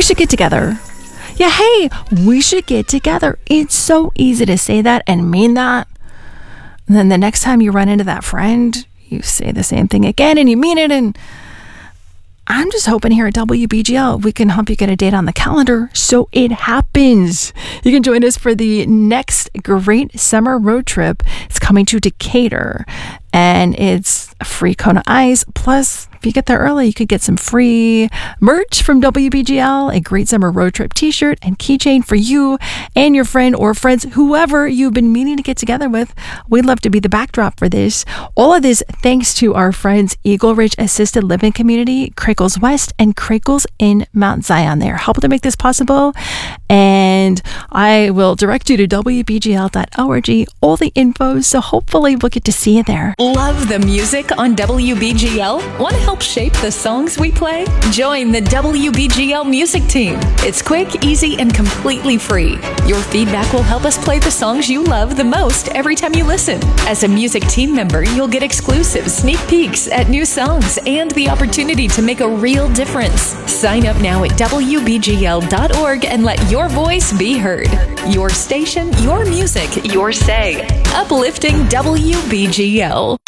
should get together. Yeah, hey, we should get together. It's so easy to say that and mean that. And then the next time you run into that friend, you say the same thing again and you mean it. And I'm just hoping here at WBGL we can help you get a date on the calendar so it happens. You can join us for the next great summer road trip. It's coming to Decatur, and it's a free Kona Ice. Plus, if you get there early, you could get some free merch from WBGL, a great summer road trip t-shirt and keychain for you and your friend or friends, whoever you've been meaning to get together with. We'd love to be the backdrop for this. All of this thanks to our friends Eagle Ridge Assisted Living Community, Crackles West, and Crackles in Mount Zion. They're helping to make this possible. And I will direct you to WBGL.org, all the info, so hopefully we'll get to see you there. Love the music on WBGL? Want to help shape the songs we play? Join the WBGL music team. It's quick, easy, and completely free. Your feedback will help us play the songs you love the most every time you listen. As a music team member, you'll get exclusive sneak peeks at new songs and the opportunity to make a real difference. Sign up now at WBGL.org and let your voice be heard. Your station, your music, your say. Uplifting WBGL.